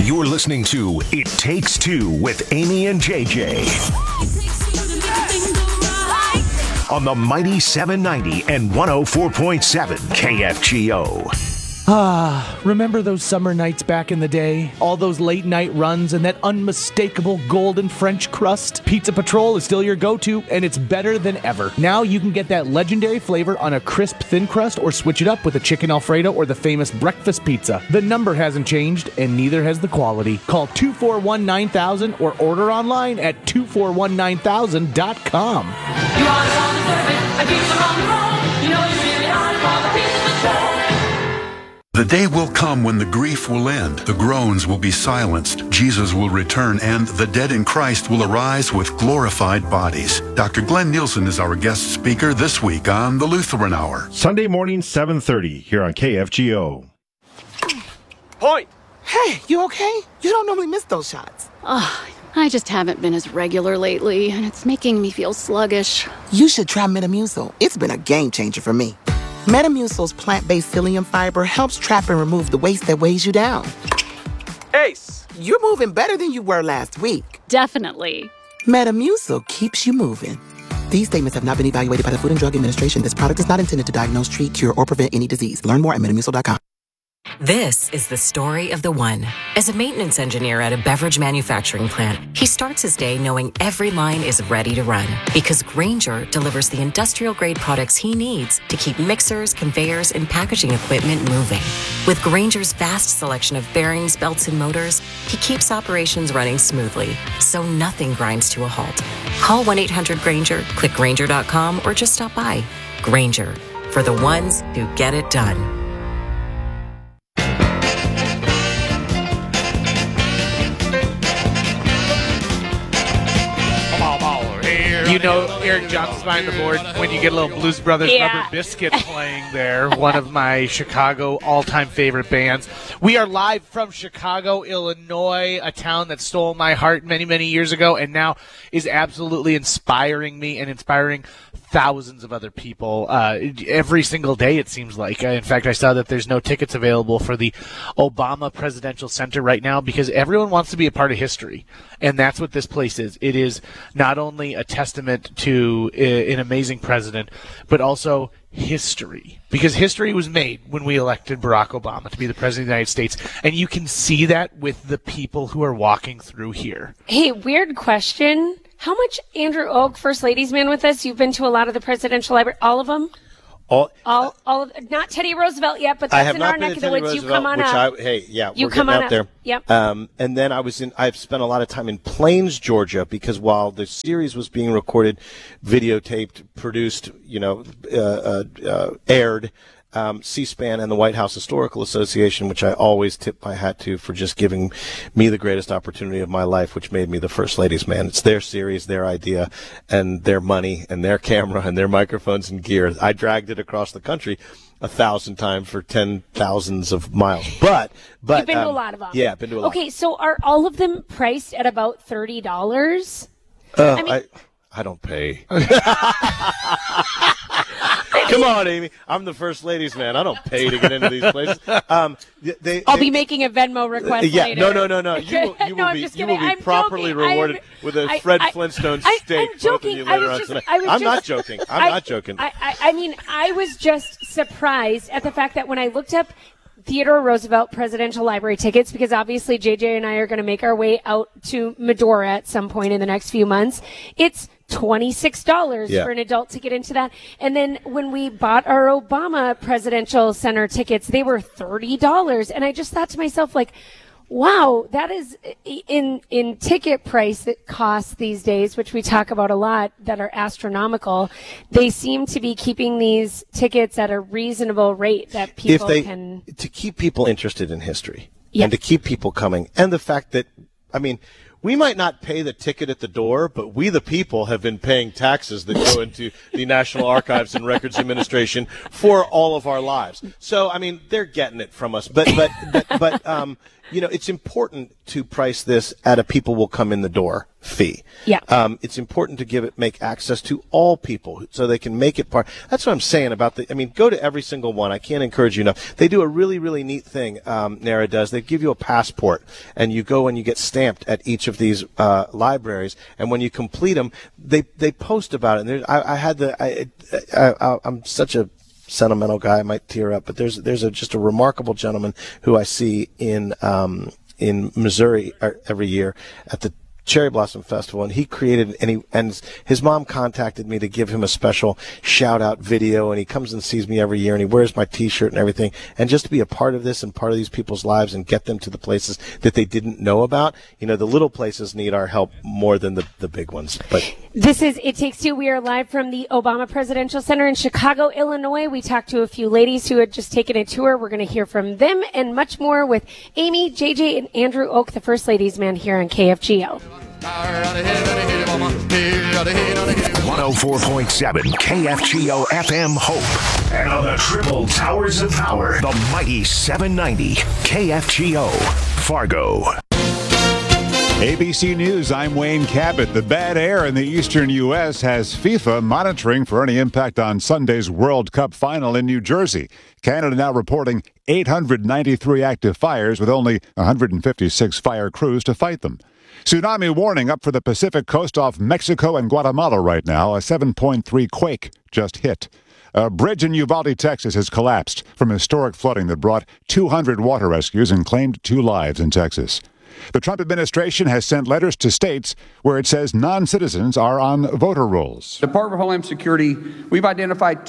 You're listening to It Takes Two with Amy and JJ on the mighty 790 and 104.7 KFGO. Remember those summer nights back in the day? All those late night runs and that unmistakable golden French crust? Pizza Patrol is still your go-to, and it's better than ever. Now you can get that legendary flavor on a crisp thin crust or switch it up with a chicken Alfredo or the famous breakfast pizza. The number hasn't changed, and neither has the quality. Call 241-9000 or order online at 2419000.com. You are on the surface, I keep them on the road. You know you're really hard for the Pizza Patrol. The day will come when the grief will end, the groans will be silenced, Jesus will return, and the dead in Christ will arise with glorified bodies. Dr. Glenn Nielsen is our guest speaker this week on the Lutheran Hour. Sunday morning, 7:30 here on KFGO. Point! Hey, you okay? You don't normally miss those shots. I just haven't been as regular lately, and it's making me feel sluggish. You should try Metamucil. It's been a game changer for me. Metamucil's plant-based psyllium fiber helps trap and remove the waste that weighs you down. Ace! You're moving better than you were last week. Definitely. Metamucil keeps you moving. These statements have not been evaluated by the Food and Drug Administration. This product is not intended to diagnose, treat, cure, or prevent any disease. Learn more at metamucil.com. This is the story of the one. As a maintenance engineer at a beverage manufacturing plant, he starts his day knowing every line is ready to run because Grainger delivers the industrial-grade products he needs to keep mixers, conveyors, and packaging equipment moving. With Grainger's vast selection of bearings, belts, and motors, he keeps operations running smoothly, so nothing grinds to a halt. Call 1-800-GRAINGER, click Grainger.com, or just stop by. Grainger, for the ones who get it done. You know Eric Johnson's behind the board when you get a little Blues Brothers Rubber Biscuit playing there, one of my Chicago all-time favorite bands. We are live from Chicago, Illinois, a town that stole my heart many, many years ago and now is absolutely inspiring me and inspiring thousands of other people every single day, it seems like. In fact, I saw that there's no tickets available for the Obama Presidential Center right now because everyone wants to be a part of history, and that's what this place is. It is not only a testament to an amazing president, but also history, because history was made when we elected Barack Obama to be the president of the United States, and you can see that with the people who are walking through here. Hey, weird question. How much Andrew Oak, First Ladies Man with us? You've been to a lot of the presidential library, all of them? All of, not Teddy Roosevelt yet, but that's in our neck of the woods. You come on up. We're getting out there. Yep. And then I've spent a lot of time in Plains, Georgia, because while the series was being recorded, videotaped, produced, aired, C-SPAN and the White House Historical Association, which I always tip my hat to for just giving me the greatest opportunity of my life, which made me the First Ladies Man. It's their series, their idea, and their money, and their camera, and their microphones and gear. I dragged it across the country 1,000 times for 10,000s of miles. But you've been to a lot of them. Yeah, I've been to a lot. Okay, so are all of them priced at about $30? I don't pay. Come on, Amy. I'm the First Ladies Man. I don't pay to get into these places. I'll be making a Venmo request later. No. You will be properly rewarded with a Fred Flintstone steak. I'm joking. I'm not joking. I mean, I was just surprised at the fact that when I looked up Theodore Roosevelt Presidential Library tickets, because obviously JJ and I are going to make our way out to Medora at some point in the next few months, it's $26 for an adult to get into that. And then when we bought our Obama Presidential Center tickets, they were $30. And I just thought to myself, like, wow, that is in ticket price that costs these days, which we talk about a lot, that are astronomical. They seem to be keeping these tickets at a reasonable rate that people can. To keep people interested in history and to keep people coming. And the fact that, I mean, we might not pay the ticket at the door, but we, the people, have been paying taxes that go into the National Archives and Records Administration for all of our lives. So, I mean, they're getting it from us. But it's important to price this at a people will come in the door fee. Yeah. It's important to make access to all people so they can make it part. That's what I'm saying about go to every single one. I can't encourage you enough. They do a really, really neat thing, NARA does. They give you a passport, and you go and you get stamped at each of these libraries, and when you complete them, they post about it. And I'm such a sentimental guy, I might tear up, but there's just a remarkable gentleman who I see in Missouri every year at the Cherry Blossom Festival, and he created and his mom contacted me to give him a special shout out video, and he comes and sees me every year, and he wears my T-shirt and everything, and just to be a part of this and part of these people's lives and get them to the places that they didn't know about. The little places need our help more than the big ones. But this is It Takes Two. We are live from the Obama Presidential Center in Chicago, Illinois. We talked to a few ladies who had just taken a tour. We're going to hear from them and much more with Amy, JJ, and Andrew Oak, the First Ladies Man, here on KFGO. 104.7 KFGO FM Hope. And on the triple towers of power, the mighty 790 KFGO Fargo. ABC News, I'm Wayne Cabot. The bad air in the eastern U.S. has FIFA monitoring for any impact on Sunday's World Cup final in New Jersey. Canada now reporting 893 active fires with only 156 fire crews to fight them. Tsunami warning up for the Pacific coast off Mexico and Guatemala right now. A 7.3 quake just hit. A bridge in Uvalde, Texas has collapsed from historic flooding that brought 200 water rescues and claimed 2 lives in Texas. The Trump administration has sent letters to states where it says non-citizens are on voter rolls. Department of Homeland Security, we've identified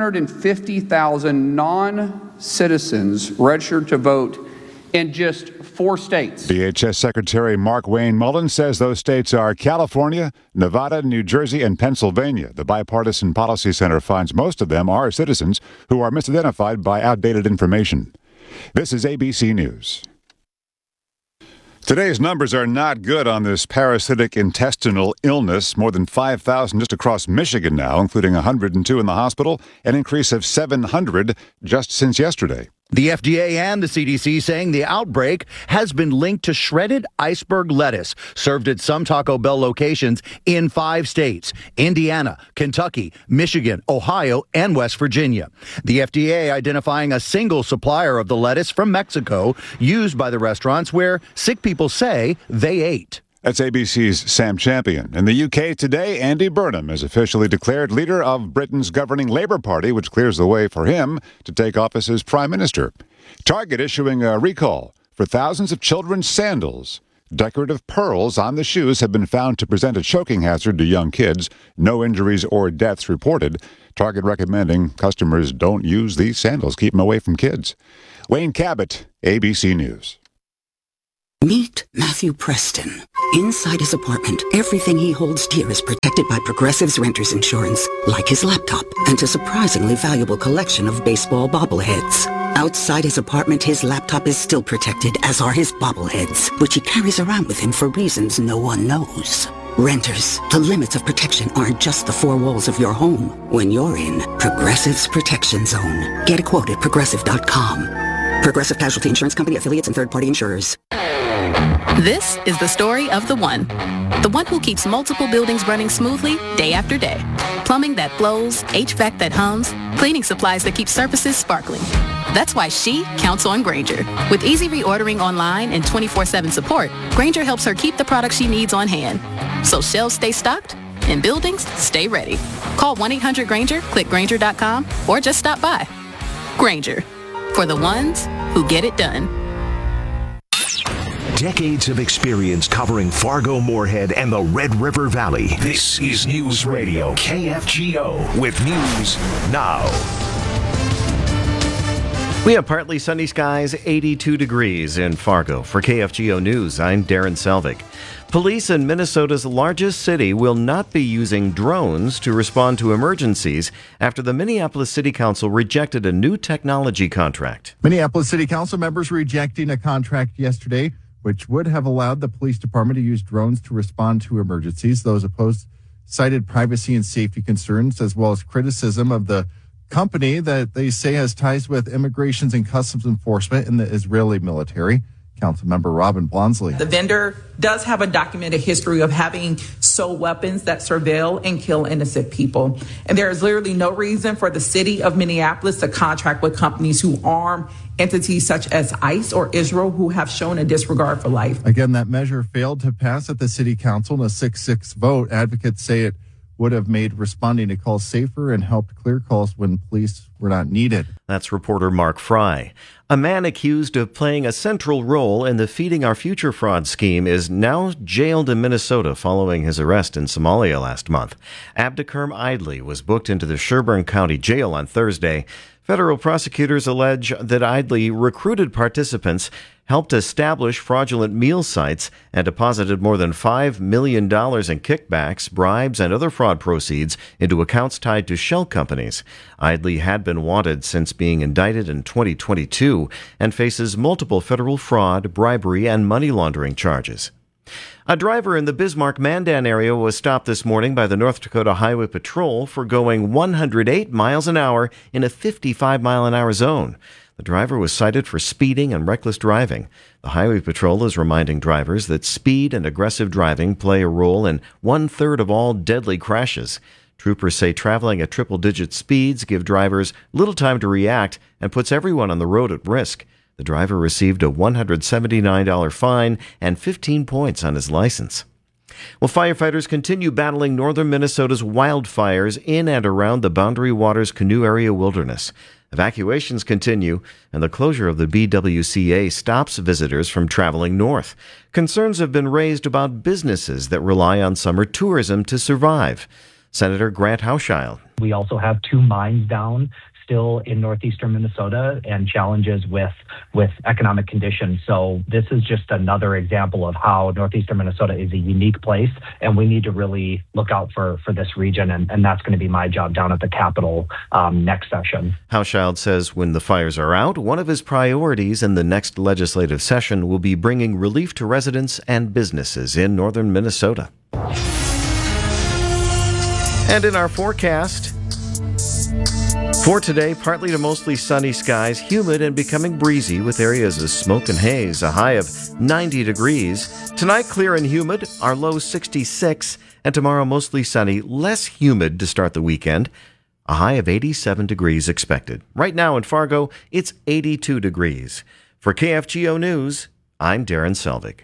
250,000 non-citizens registered to vote in just 4 states. DHS Secretary Mark-Wayne Mullen says those states are California, Nevada, New Jersey, and Pennsylvania. The Bipartisan Policy Center finds most of them are citizens who are misidentified by outdated information. This is ABC News. Today's numbers are not good on this parasitic intestinal illness. More than 5,000 just across Michigan now, including 102 in the hospital, an increase of 700 just since yesterday. The FDA and the CDC saying the outbreak has been linked to shredded iceberg lettuce served at some Taco Bell locations in 5 states: Indiana, Kentucky, Michigan, Ohio, and West Virginia. The FDA identifying a single supplier of the lettuce from Mexico used by the restaurants where sick people say they ate. That's ABC's Sam Champion. In the UK today, Andy Burnham is officially declared leader of Britain's governing Labour Party, which clears the way for him to take office as Prime Minister. Target issuing a recall for thousands of children's sandals. Decorative pearls on the shoes have been found to present a choking hazard to young kids. No injuries or deaths reported. Target recommending customers don't use these sandals. Keep them away from kids. Wayne Cabot, ABC News. Meet Matthew Preston. Inside his apartment, everything he holds dear is protected by Progressive's Renter's Insurance, like his laptop and a surprisingly valuable collection of baseball bobbleheads. Outside his apartment, his laptop is still protected, as are his bobbleheads, which he carries around with him for reasons no one knows. Renters, the limits of protection aren't just the 4 walls of your home. When you're in Progressive's Protection Zone. Get a quote at Progressive.com. Progressive Casualty Insurance Company, affiliates, and third-party insurers. This is the story of the one who keeps multiple buildings running smoothly day after day. Plumbing that flows, HVAC that hums, cleaning supplies that keep surfaces sparkling. That's why she counts on Grainger. With easy reordering online and 24/7 support, Grainger helps her keep the products she needs on hand. So shelves stay stocked and buildings stay ready. Call 1-800-GRAINGER, click Grainger.com, or just stop by. Grainger, for the ones who get it done. Decades of experience covering Fargo, Moorhead, and the Red River Valley. This is News Radio KFGO with news now. We have partly sunny skies, 82 degrees in Fargo. For KFGO News, I'm Darren Selvig. Police in Minnesota's largest city will not be using drones to respond to emergencies after the Minneapolis City Council rejected a new technology contract. Minneapolis City Council members rejecting a contract yesterday which would have allowed the police department to use drones to respond to emergencies. Those opposed cited privacy and safety concerns, as well as criticism of the company that they say has ties with immigrations and customs enforcement in the Israeli military. Councilmember Robin Blonsley. The vendor does have a documented history of having sold weapons that surveil and kill innocent people. And there is literally no reason for the city of Minneapolis to contract with companies who arm entities such as ICE or Israel who have shown a disregard for life. Again, that measure failed to pass at the city council in a 6-6 vote. Advocates say it would have made responding to calls safer and helped clear calls when police were not needed. That's reporter Mark Fry. A man accused of playing a central role in the Feeding Our Future fraud scheme is now jailed in Minnesota following his arrest in Somalia last month. Abdikerm Idley was booked into the Sherburne County Jail on Thursday. Federal prosecutors allege that Idley recruited participants, helped establish fraudulent meal sites, and deposited more than $5 million in kickbacks, bribes, and other fraud proceeds into accounts tied to shell companies. Idley had been wanted since being indicted in 2022 and faces multiple federal fraud, bribery, and money laundering charges. A driver in the Bismarck-Mandan area was stopped this morning by the North Dakota Highway Patrol for going 108 miles an hour in a 55-mile-an-hour zone. The driver was cited for speeding and reckless driving. The Highway Patrol is reminding drivers that speed and aggressive driving play a role in 1/3 of all deadly crashes. Troopers say traveling at triple-digit speeds give drivers little time to react and puts everyone on the road at risk. The driver received a $179 fine and 15 points on his license. Well, firefighters continue battling northern Minnesota's wildfires in and around the Boundary Waters Canoe Area Wilderness. Evacuations continue, and the closure of the BWCA stops visitors from traveling north. Concerns have been raised about businesses that rely on summer tourism to survive. Senator Grant Hauschild. We also have 2 mines down still in northeastern Minnesota and challenges with economic conditions. So this is just another example of how northeastern Minnesota is a unique place, and we need to really look out for this region, and that's going to be my job down at the Capitol next session. Hauschild says when the fires are out, one of his priorities in the next legislative session will be bringing relief to residents and businesses in northern Minnesota. And in our forecast, for today, partly to mostly sunny skies, humid and becoming breezy with areas of smoke and haze, a high of 90 degrees. Tonight, clear and humid, our low 66, and tomorrow mostly sunny, less humid to start the weekend, a high of 87 degrees expected. Right now in Fargo, it's 82 degrees. For KFGO News, I'm Darren Selvig.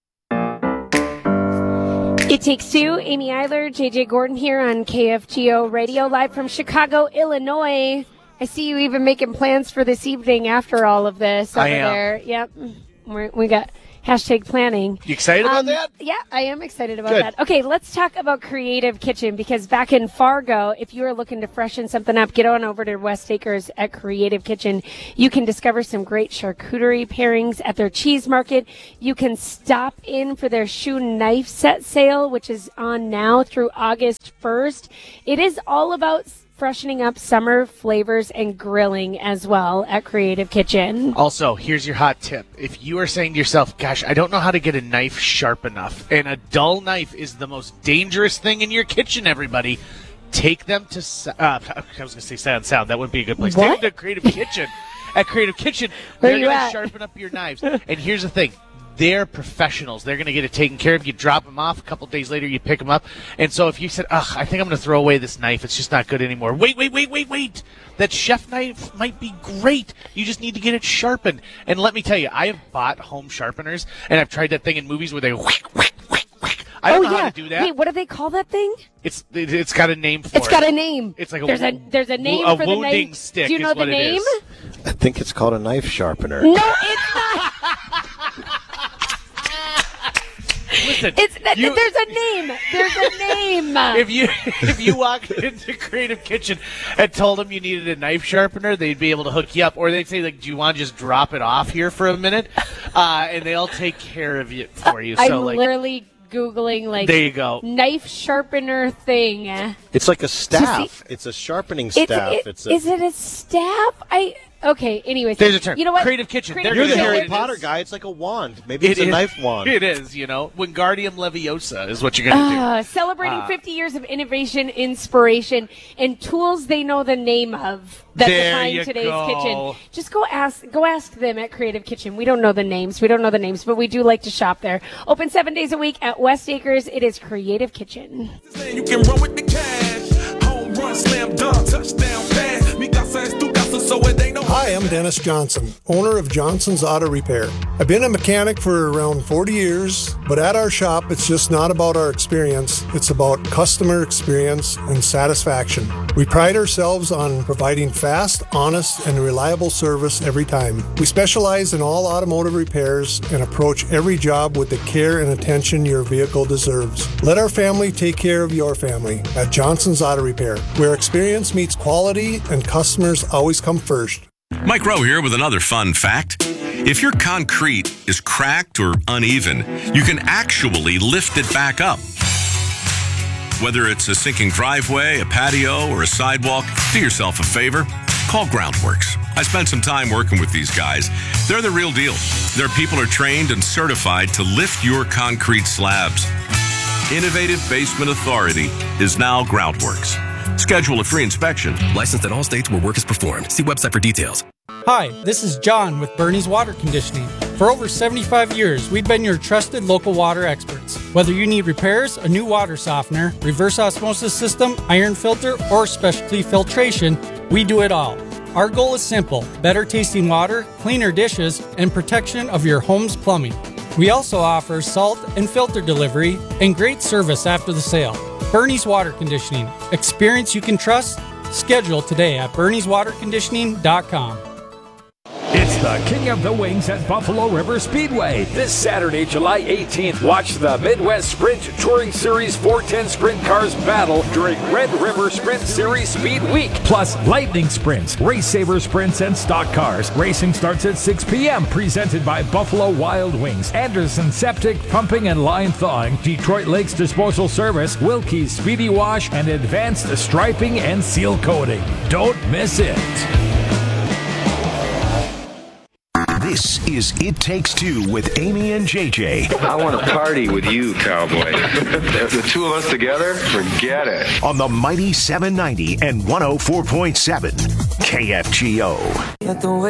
It Takes Two, Amy Eiler, JJ Gordon here on KFGO Radio, live from Chicago, Illinois. I see you even making plans for this evening after all of this over there. Yep. We got #planning. You excited about that? Yeah, I am excited about Good. that. Okay, let's talk about Creative Kitchen, because back in Fargo, if you are looking to freshen something up, get on over to West Acres at Creative Kitchen. You can discover some great charcuterie pairings at their cheese market. You can stop in for their shoe knife set sale, which is on now through August 1st. It is all about freshening up summer flavors and grilling as well at Creative Kitchen. Also, here's your hot tip. If you are saying to yourself, gosh, I don't know how to get a knife sharp enough, and a dull knife is the most dangerous thing in your kitchen, everybody, take them to, I was going to say Sound. That wouldn't be a good place. What? Take them to Creative Kitchen. At Creative Kitchen, they're going to sharpen up your knives. And here's the thing. They're professionals. They're going to get it taken care of. You drop them off. A couple days later, you pick them up. And so if you said, I think I'm going to throw away this knife. It's just not good anymore. Wait. That chef knife might be great. You just need to get it sharpened. And let me tell you, I have bought home sharpeners, and I've tried that thing in movies where they whack. I don't know how to do that. Wait, what do they call that thing? It's got a name for it. It's got a name. It's like there's a name for the wounding knife. stick. Do you know the name? I think it's called a knife sharpener. No, it's not. Listen, there's a name. There's a name. If you walked into Creative Kitchen and told them you needed a knife sharpener, they'd be able to hook you up. Or they'd say, like, do you want to just drop it off here for a minute? And they'll take care of it for you. So, I'm literally Googling, there you go. Knife sharpener thing. It's like a staff. It's a sharpening staff. Is it a staff? Okay, anyways. There's a term. You know what? Creative Kitchen. Creative You're the Kitchen. Harry Potter guy. It's like a wand. Maybe it's a is. knife wand. It is, Wingardium Leviosa is what you're going to do. Celebrating 50 years of innovation, inspiration, and tools they know the name of that define today's kitchen. Just go ask them at Creative Kitchen. We don't know the names, but we do like to shop there. Open 7 days a week at West Acres. It is Creative Kitchen. You can run with the cash. Home run, slam dunk, touchdown pass. Hi, I'm Dennis Johnson, owner of Johnson's Auto Repair. I've been a mechanic for around 40 years, but at our shop, it's just not about our experience. It's about customer experience and satisfaction. We pride ourselves on providing fast, honest, and reliable service every time. We specialize in all automotive repairs and approach every job with the care and attention your vehicle deserves. Let our family take care of your family at Johnson's Auto Repair, where experience meets quality and customers always come first. Mike Rowe here with another fun fact. If your concrete is cracked or uneven, you can actually lift it back up. Whether it's a sinking driveway, a patio, or a sidewalk, do yourself a favor. Call Groundworks. I spent some time working with these guys. They're the real deal. Their people are trained and certified to lift your concrete slabs. Innovative Basement Authority is now Groundworks. Schedule a free inspection. Licensed in all states where work is performed. See website for details. Hi, this is John with Bernie's Water Conditioning. For over 75 years, we've been your trusted local water experts. Whether you need repairs, a new water softener, reverse osmosis system, iron filter, or specialty filtration, we do it all. Our goal is simple: better tasting water, cleaner dishes, and protection of your home's plumbing. We also offer salt and filter delivery and great service after the sale. Bernie's Water Conditioning. Experience you can trust. Schedule today at bernieswaterconditioning.com. It's the King of the Wings at Buffalo River Speedway. This Saturday, July 18th, watch the Midwest Sprint Touring Series 410 Sprint Cars battle during Red River Sprint Series Speed Week. Plus, lightning sprints, race saver sprints, and stock cars. Racing starts at 6 p.m. Presented by Buffalo Wild Wings, Anderson Septic Pumping and Line Thawing, Detroit Lakes Disposal Service, Wilkie's Speedy Wash, and Advanced Striping and Seal Coating. Don't miss it. This is It Takes Two with Amy and JJ. I want to party with you, cowboy. The two of us together, forget it. On the mighty 790 and 104.7 KFGO.